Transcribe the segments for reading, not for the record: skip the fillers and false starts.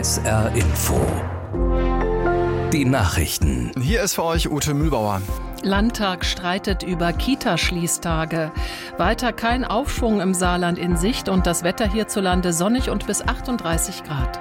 SR Info. Die Nachrichten. Hier ist für euch Ute Mühlbauer. Landtag streitet über Kita-Schließtage. Weiter kein Aufschwung im Saarland in Sicht und das Wetter hierzulande sonnig und bis 38 Grad.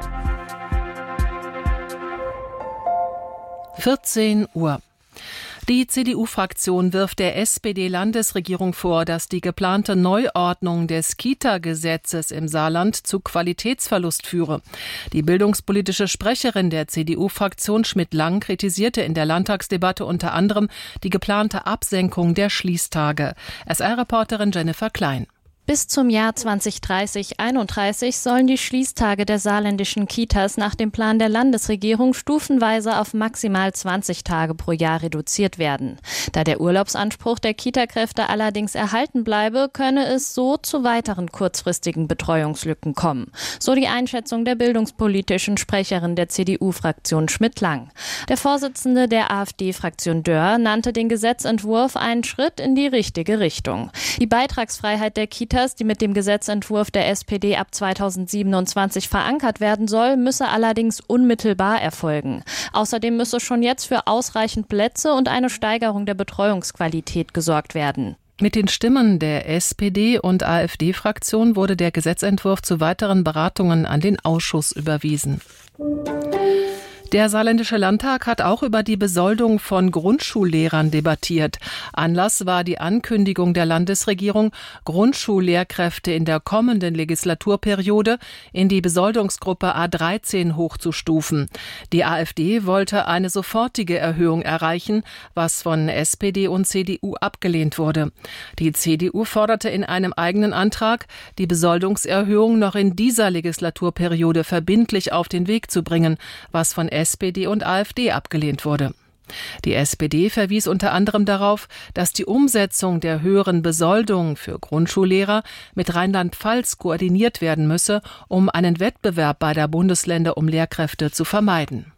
14 Uhr. Die CDU-Fraktion wirft der SPD-Landesregierung vor, dass die geplante Neuordnung des Kita-Gesetzes im Saarland zu Qualitätsverlust führe. Die bildungspolitische Sprecherin der CDU-Fraktion Schmidt-Lang kritisierte in der Landtagsdebatte unter anderem die geplante Absenkung der Schließtage. SR-Reporterin Jennifer Klein. Bis zum Jahr 2030/31 sollen die Schließtage der saarländischen Kitas nach dem Plan der Landesregierung stufenweise auf maximal 20 Tage pro Jahr reduziert werden. Da der Urlaubsanspruch der Kitakräfte allerdings erhalten bleibe, könne es so zu weiteren kurzfristigen Betreuungslücken kommen. So die Einschätzung der bildungspolitischen Sprecherin der CDU-Fraktion Schmidt-Lang. Der Vorsitzende der AfD-Fraktion Dörr nannte den Gesetzentwurf einen Schritt in die richtige Richtung. Die Beitragsfreiheit der Kitas, die mit dem Gesetzentwurf der SPD ab 2027 verankert werden soll, müsse allerdings unmittelbar erfolgen. Außerdem müsse schon jetzt für ausreichend Plätze und eine Steigerung der Betreuungsqualität gesorgt werden. Mit den Stimmen der SPD- und AfD-Fraktion wurde der Gesetzentwurf zu weiteren Beratungen an den Ausschuss überwiesen. Der Saarländische Landtag hat auch über die Besoldung von Grundschullehrern debattiert. Anlass war die Ankündigung der Landesregierung, Grundschullehrkräfte in der kommenden Legislaturperiode in die Besoldungsgruppe A13 hochzustufen. Die AfD wollte eine sofortige Erhöhung erreichen, was von SPD und CDU abgelehnt wurde. Die CDU forderte in einem eigenen Antrag, die Besoldungserhöhung noch in dieser Legislaturperiode verbindlich auf den Weg zu bringen, was von SPD und AfD abgelehnt wurde. Die SPD verwies unter anderem darauf, dass die Umsetzung der höheren Besoldung für Grundschullehrer mit Rheinland-Pfalz koordiniert werden müsse, um einen Wettbewerb beider Bundesländer um Lehrkräfte zu vermeiden.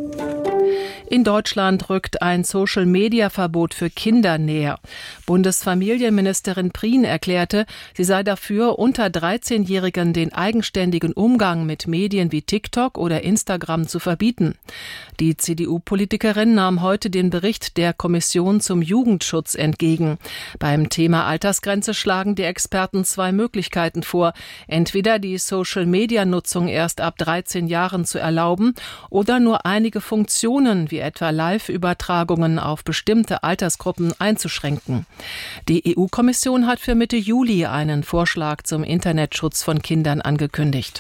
In Deutschland rückt ein Social-Media-Verbot für Kinder näher. Bundesfamilienministerin Prien erklärte, sie sei dafür, unter 13-Jährigen den eigenständigen Umgang mit Medien wie TikTok oder Instagram zu verbieten. Die CDU-Politikerin nahm heute den Bericht der Kommission zum Jugendschutz entgegen. Beim Thema Altersgrenze schlagen die Experten zwei Möglichkeiten vor. Entweder die Social-Media-Nutzung erst ab 13 Jahren zu erlauben oder nur einige Funktionen wie etwa Live-Übertragungen auf bestimmte Altersgruppen einzuschränken. Die EU-Kommission hat für Mitte Juli einen Vorschlag zum Internetschutz von Kindern angekündigt.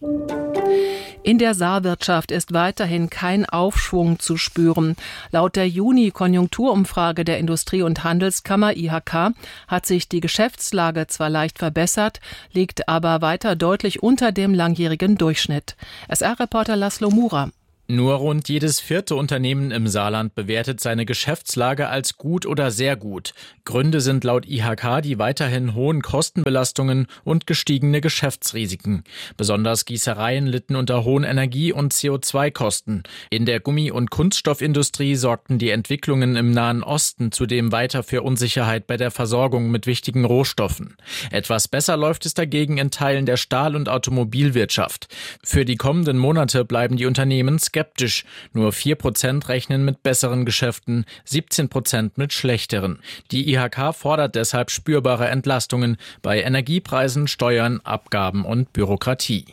In der Saarwirtschaft ist weiterhin kein Aufschwung zu spüren. Laut der Juni-Konjunkturumfrage der Industrie- und Handelskammer IHK hat sich die Geschäftslage zwar leicht verbessert, liegt aber weiter deutlich unter dem langjährigen Durchschnitt. SR-Reporter Laszlo Mura. Nur rund jedes vierte Unternehmen im Saarland bewertet seine Geschäftslage als gut oder sehr gut. Gründe sind laut IHK die weiterhin hohen Kostenbelastungen und gestiegene Geschäftsrisiken. Besonders Gießereien litten unter hohen Energie- und CO2-Kosten. In der Gummi- und Kunststoffindustrie sorgten die Entwicklungen im Nahen Osten zudem weiter für Unsicherheit bei der Versorgung mit wichtigen Rohstoffen. Etwas besser läuft es dagegen in Teilen der Stahl- und Automobilwirtschaft. Für die kommenden Monate bleiben die Unternehmen skeptisch. Nur 4% rechnen mit besseren Geschäften, 17% mit schlechteren. Die IHK fordert deshalb spürbare Entlastungen bei Energiepreisen, Steuern, Abgaben und Bürokratie.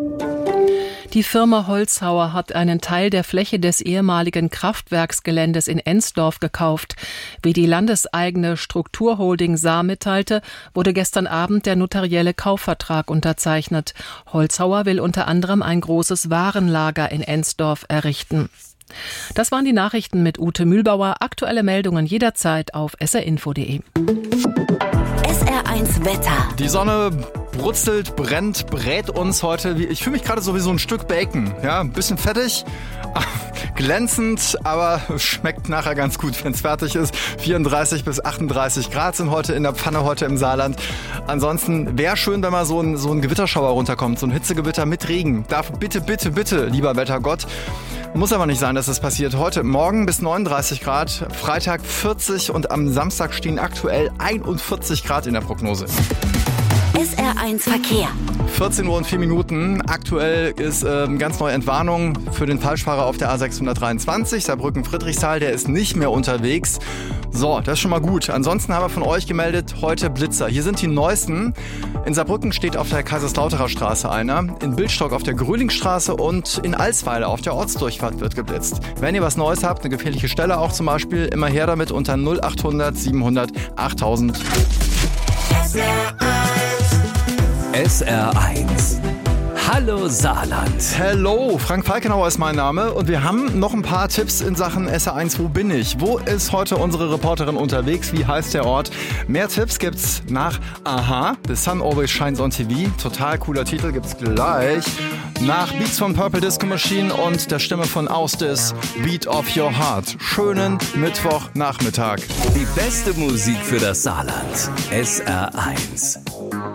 Die Firma Holzhauer hat einen Teil der Fläche des ehemaligen Kraftwerksgeländes in Ensdorf gekauft. Wie die landeseigene Strukturholding Saar mitteilte, wurde gestern Abend der notarielle Kaufvertrag unterzeichnet. Holzhauer will unter anderem ein großes Warenlager in Ensdorf errichten. Das waren die Nachrichten mit Ute Mühlbauer. Aktuelle Meldungen jederzeit auf srinfo.de. SR1 Wetter. Die Sonne brutzelt, brennt, brät uns heute. Ich fühle mich gerade so wie so ein Stück Bacon. Ja, ein bisschen fettig, glänzend, aber schmeckt nachher ganz gut, wenn es fertig ist. 34 bis 38 Grad sind heute in der Pfanne, heute im Saarland. Ansonsten wäre schön, wenn mal so ein Gewitterschauer runterkommt, so ein Hitzegewitter mit Regen. Darf bitte, bitte, bitte, lieber Wettergott. Muss aber nicht sein, dass das passiert. Heute Morgen bis 39 Grad, Freitag 40 und am Samstag stehen aktuell 41 Grad in der Prognose. SR1 Verkehr. 14 Uhr und 4 Minuten. Aktuell ist ganz neue Entwarnung für den Falschfahrer auf der A623, Saarbrücken-Friedrichsthal. Der ist nicht mehr unterwegs. So, das ist schon mal gut. Ansonsten haben wir von euch gemeldet, heute Blitzer. Hier sind die neuesten. In Saarbrücken steht auf der Kaiserslauterer Straße einer. In Bildstock auf der Grölingstraße und in Alsweiler auf der Ortsdurchfahrt wird geblitzt. Wenn ihr was Neues habt, eine gefährliche Stelle auch zum Beispiel, immer her damit unter 0800 700 8000. SR1. Hallo Saarland. Hello, Frank Falkenauer ist mein Name und wir haben noch ein paar Tipps in Sachen SR1 Wo bin ich? Wo ist heute unsere Reporterin unterwegs? Wie heißt der Ort? Mehr Tipps gibt's nach Aha, The Sun Always Shines on TV. Total cooler Titel gibt's gleich. Nach Beats von Purple Disco Machine und der Stimme von Austis, Beat of Your Heart. Schönen Mittwochnachmittag. Die beste Musik für das Saarland. SR1.